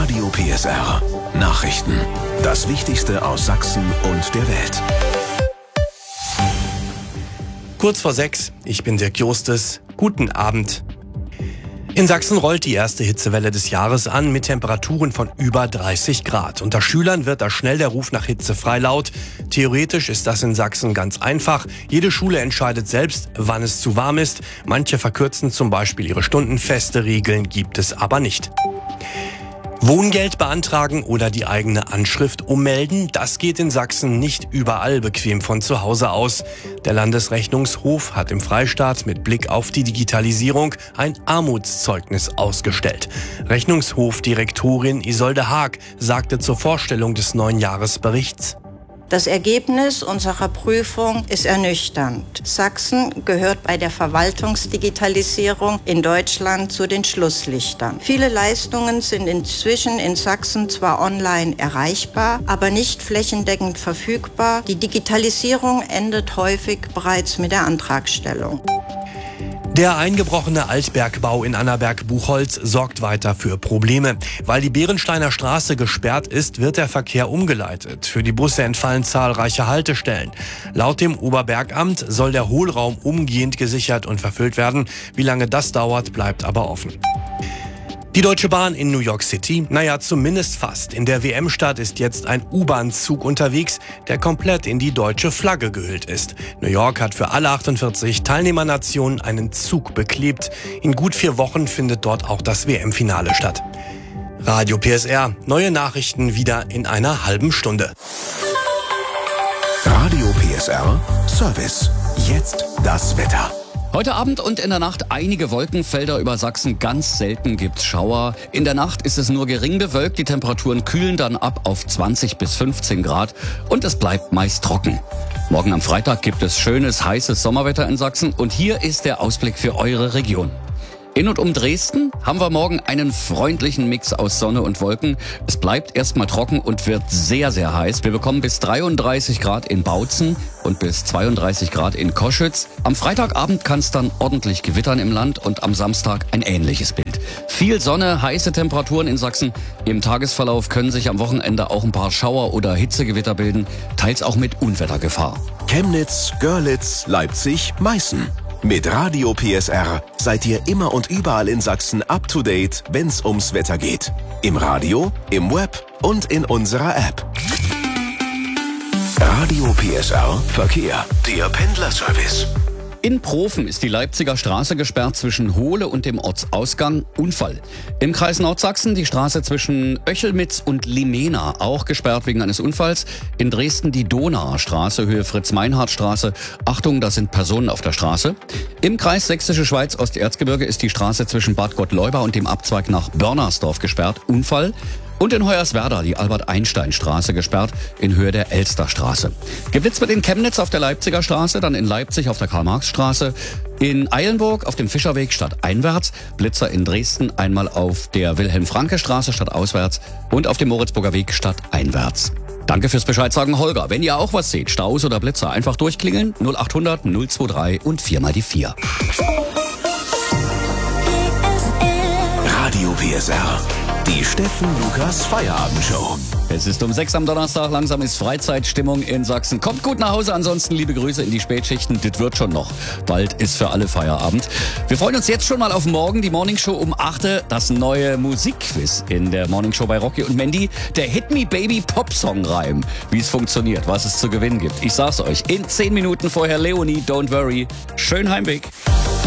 Radio PSR. Nachrichten. Das Wichtigste aus Sachsen und der Welt. Kurz vor 6, ich bin Dirk Justus. Guten Abend. In Sachsen rollt die erste Hitzewelle des Jahres an mit Temperaturen von über 30 Grad. Unter Schülern wird da schnell der Ruf nach Hitze frei laut. Theoretisch ist das in Sachsen ganz einfach. Jede Schule entscheidet selbst, wann es zu warm ist. Manche verkürzen zum Beispiel ihre Stunden. Feste Regeln gibt es aber nicht. Wohngeld beantragen oder die eigene Anschrift ummelden, das geht in Sachsen nicht überall bequem von zu Hause aus. Der Landesrechnungshof hat im Freistaat mit Blick auf die Digitalisierung ein Armutszeugnis ausgestellt. Rechnungshofdirektorin Isolde Haag sagte zur Vorstellung des neuen Jahresberichts: Das Ergebnis unserer Prüfung ist ernüchternd. Sachsen gehört bei der Verwaltungsdigitalisierung in Deutschland zu den Schlusslichtern. Viele Leistungen sind inzwischen in Sachsen zwar online erreichbar, aber nicht flächendeckend verfügbar. Die Digitalisierung endet häufig bereits mit der Antragstellung. Der eingebrochene Altbergbau in Annaberg-Buchholz sorgt weiter für Probleme. Weil die Bärensteiner Straße gesperrt ist, wird der Verkehr umgeleitet. Für die Busse entfallen zahlreiche Haltestellen. Laut dem Oberbergamt soll der Hohlraum umgehend gesichert und verfüllt werden. Wie lange das dauert, bleibt aber offen. Die Deutsche Bahn in New York City? Naja, zumindest fast. In der WM-Stadt ist jetzt ein U-Bahn-Zug unterwegs, der komplett in die deutsche Flagge gehüllt ist. New York hat für alle 48 Teilnehmernationen einen Zug beklebt. In gut 4 Wochen findet dort auch das WM-Finale statt. Radio PSR. Neue Nachrichten wieder in einer halben Stunde. Radio PSR Service. Jetzt das Wetter. Heute Abend und in der Nacht einige Wolkenfelder über Sachsen, ganz selten gibt's Schauer. In der Nacht ist es nur gering bewölkt, die Temperaturen kühlen dann ab auf 20 bis 15 Grad und es bleibt meist trocken. Morgen am Freitag gibt es schönes, heißes Sommerwetter in Sachsen und hier ist der Ausblick für eure Region. In und um Dresden haben wir morgen einen freundlichen Mix aus Sonne und Wolken. Es bleibt erstmal trocken und wird sehr, sehr heiß. Wir bekommen bis 33 Grad in Bautzen und bis 32 Grad in Koschütz. Am Freitagabend kann es dann ordentlich gewittern im Land und am Samstag ein ähnliches Bild. Viel Sonne, heiße Temperaturen in Sachsen. Im Tagesverlauf können sich am Wochenende auch ein paar Schauer oder Hitzegewitter bilden, teils auch mit Unwettergefahr. Chemnitz, Görlitz, Leipzig, Meißen. Mit Radio PSR seid ihr immer und überall in Sachsen up to date, wenn's ums Wetter geht. Im Radio, im Web und in unserer App. Radio PSR Verkehr. Der Pendlerservice. In Profen ist die Leipziger Straße gesperrt zwischen Hohle und dem Ortsausgang. Unfall. Im Kreis Nordsachsen die Straße zwischen Öchelmitz und Limena, auch gesperrt wegen eines Unfalls. In Dresden die Donauer Straße, Höhe Fritz-Meinhardt-Straße. Achtung, da sind Personen auf der Straße. Im Kreis Sächsische Schweiz Osterzgebirge ist die Straße zwischen Bad Gottleuba und dem Abzweig nach Börnersdorf gesperrt. Unfall. Und in Hoyerswerda die Albert-Einstein-Straße gesperrt in Höhe der Elsterstraße. Geblitzt wird in Chemnitz auf der Leipziger Straße, dann in Leipzig auf der Karl-Marx-Straße, in Eilenburg auf dem Fischerweg stadteinwärts, Blitzer in Dresden einmal auf der Wilhelm-Franke-Straße stadtauswärts und auf dem Moritzburger Weg stadteinwärts. Danke fürs Bescheid sagen, Holger. Wenn ihr auch was seht, Staus oder Blitzer, einfach durchklingeln 0800 023 und 4 mal die 4. Radio PSR. Die Steffen Lukas Feierabendshow. Es ist um 6 am Donnerstag, langsam ist Freizeitstimmung in Sachsen. Kommt gut nach Hause, ansonsten liebe Grüße in die Spätschichten. Das wird schon noch. Bald ist für alle Feierabend. Wir freuen uns jetzt schon mal auf morgen, die Morningshow um 8, das neue Musikquiz in der Morningshow bei Rocky und Mandy. Der Hit Me Baby Popsong-Reim. Wie es funktioniert, was es zu gewinnen gibt. Ich sag's euch, in 10 Minuten vorher Leonie, Don't Worry. Schönen Heimweg.